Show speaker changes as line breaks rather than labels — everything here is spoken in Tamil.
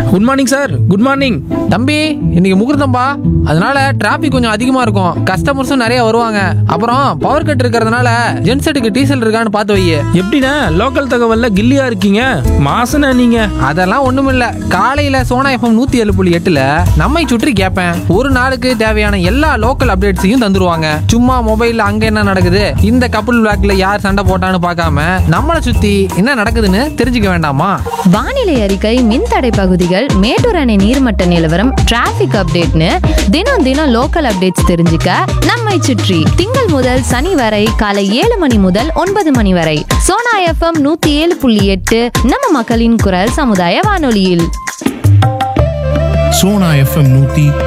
Good morning sir. Good morning.
தம்பி இன்னைக்கு முகூர்த்தம்பா, அதனால டிராபிக் கொஞ்சம் அதிகமா இருக்கும், கஸ்டமர்ஸும் நிறைய வருவாங்க. அப்புறம் பவர் கட் இருக்கிறதுனால ஜென்செட்டுக்கு டீசல் இருக்கான்னு பார்த்து வை.
எப்படிண்ணே லோக்கல் தகவல்ல கில்லியா இருக்கீங்க? மாசன நீங்க.
அதெல்லாம் ஒண்ணுமில்ல, காலையில சோனா எஃப்எம் 107.8ல நம்மை சுற்றி கேட்பேன். ஒரு நாளுக்கு தேவையான எல்லா லோக்கல் அப்டேட்ஸையும் தந்துருவாங்க. சும்மா மொபைல்ல அங்க என்ன நடக்குது, இந்த கப்புள் பிளாக்ல யார் சண்டை போட்டான்னு பார்க்காம நம்மளை சுத்தி என்ன நடக்குதுன்னு தெரிஞ்சுக்க வேண்டாமா?
வானிலை அறிக்கை, மின்தடை பகுதிகள், மேட்டூர் அணை நீர்மட்ட நிலவரம், டிராபிக் அப்டேட்னு தினம் தினம் லோக்கல் அப்டேட்ஸ் தெரிஞ்சுக்க நம்மை சுற்றி திங்கள் முதல் சனி வரை காலை 7 மணி முதல் 9 மணி வரை சோனா எஃப்எம் 107.8 நம்ம மக்களின் குரல் சமுதாய வானொலியில்.
சோனா எஃப்எம் 107.8